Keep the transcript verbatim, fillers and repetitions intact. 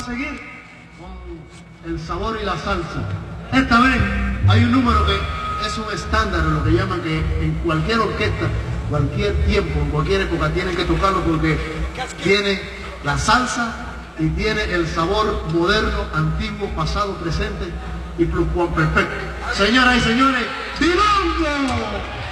seguir con el sabor y la salsa. Esta vez hay un número que es un estándar, lo que llaman, que en cualquier orquesta, cualquier tiempo, en cualquier época tienen que tocarlo porque tiene la salsa y tiene el sabor moderno, antiguo, pasado, presente y pluscuamperfecto. Señoras y señores, ¡Divango!